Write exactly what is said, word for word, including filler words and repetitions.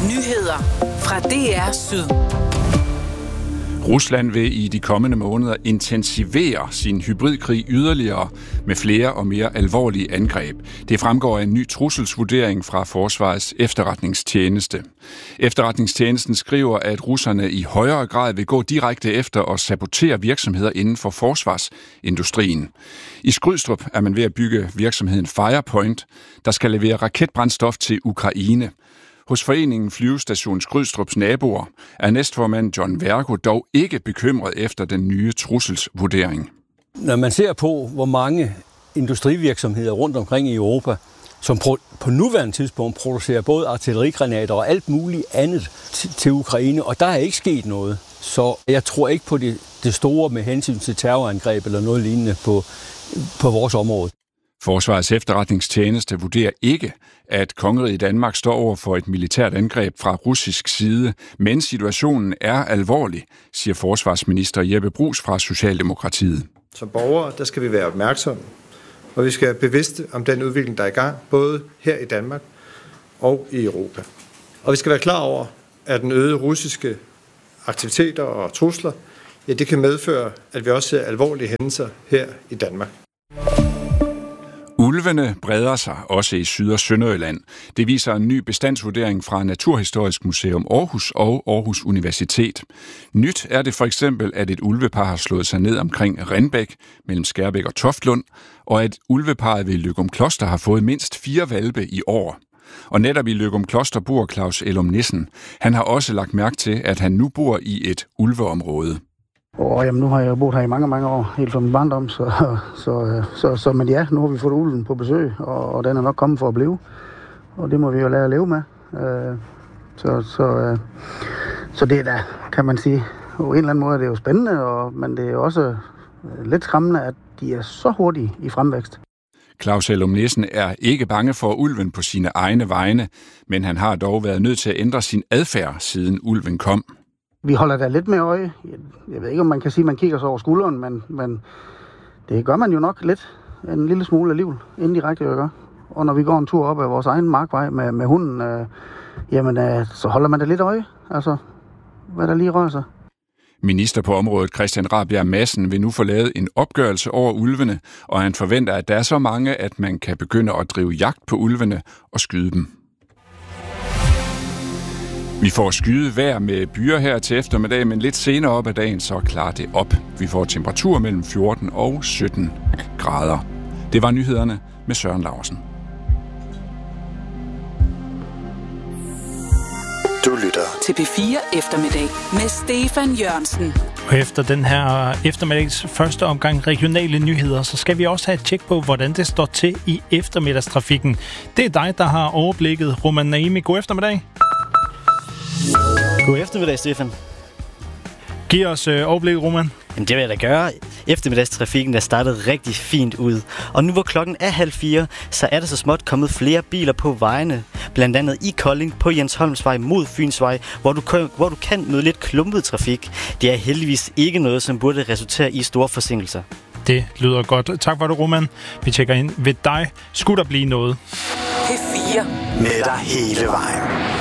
Nyheder fra D R Syd. Rusland vil i de kommende måneder intensivere sin hybridkrig yderligere med flere og mere alvorlige angreb. Det fremgår af en ny trusselsvurdering fra Forsvarets efterretningstjeneste. Efterretningstjenesten skriver, at russerne i højere grad vil gå direkte efter og sabotere virksomheder inden for forsvarsindustrien. I Skrydstrup er man ved at bygge virksomheden Firepoint, der skal levere raketbrændstof til Ukraine. Hos foreningen Flyvestation Skrydstrups naboer er næstformand John Vergo dog ikke bekymret efter den nye trusselsvurdering. Når man ser på, hvor mange industrivirksomheder rundt omkring i Europa, som på nuværende tidspunkt producerer både artillerigranater og alt muligt andet til Ukraine, og der er ikke sket noget. Så jeg tror ikke på det, det store med hensyn til terrorangreb eller noget lignende på, på vores område. Forsvarets efterretningstjeneste vurderer ikke, at kongeriget Danmark står over for et militært angreb fra russisk side, men situationen er alvorlig, siger forsvarsminister Jeppe Bruus fra Socialdemokratiet. Som borgere, der skal vi være opmærksomme, og vi skal være bevidste om den udvikling, der er i gang, både her i Danmark og i Europa. Og vi skal være klar over, at den øgede russiske aktiviteter og trusler, ja, det kan medføre, at vi også ser alvorlige hændelser her i Danmark. Ulvene breder sig også i Syd- og Sønderjylland. Det viser en ny bestandsvurdering fra Naturhistorisk Museum Aarhus og Aarhus Universitet. Nyt er det for eksempel, at et ulvepar har slået sig ned omkring Rindbæk mellem Skærbæk og Toftlund, og at ulveparret ved Løgumkloster har fået mindst fire hvalpe i år. Og netop i Løgumkloster bor Claus Elum Nissen. Han har også lagt mærke til, at han nu bor i et ulveområde. Og jamen, nu har jeg jo boet her i mange, mange år, helt fra min barndom, så, så, så, så men ja, nu har vi fået ulven på besøg, og, og den er nok kommet for at blive. Og det må vi jo lære at leve med. Øh, så, så, øh, så det er da, kan man sige, på en eller anden måde er det jo spændende, og, men det er jo også lidt skræmmende, at de er så hurtige i fremvækst. Claus Elum Nissen er ikke bange for ulven på sine egne vegne, men han har dog været nødt til at ændre sin adfærd, siden ulven kom. Vi holder da lidt med øje. Jeg ved ikke, om man kan sige, at man kigger sig over skulderen, men, men det gør man jo nok lidt. En lille smule alligevel, indirekte jo gør. Og når vi går en tur op ad vores egen markvej med, med hunden, øh, jamen, øh, så holder man da lidt øje. Altså, hvad der lige rører sig. Minister på området Christian Rabjerg Madsen vil nu få lavet en opgørelse over ulvene, og han forventer, at der er så mange, at man kan begynde at drive jagt på ulvene og skyde dem. Vi får skyde vejr med byer her til eftermiddag, men lidt senere op ad dagen, så klarer det op. Vi får temperatur mellem fjorten og sytten grader. Det var nyhederne med Søren Larsen. Du lytter til P fire Eftermiddag med Stefan Jørgensen. Og efter den her eftermiddags første omgang regionale nyheder, så skal vi også have et tjek på, hvordan det står til i eftermiddagstrafikken. Det er dig, der har overblikket. Roman Naimi, god eftermiddag. God eftermiddag, Stefan. Giv os øh, overblik, Roman. Jamen, det vil jeg da gøre. Eftermiddagstrafikken der startede rigtig fint ud. Og nu hvor klokken er halv fire, så er der så småt kommet flere biler på vejene. Blandt andet i Kolding på Jens Holmsvej mod Fynsvej, hvor du, kan, hvor du kan møde lidt klumpet trafik. Det er heldigvis ikke noget, som burde resultere i store forsinkelser. Det lyder godt. Tak for det, Roman. Vi tjekker ind ved dig. Skulle der blive noget? P fire. Med dig hele vejen.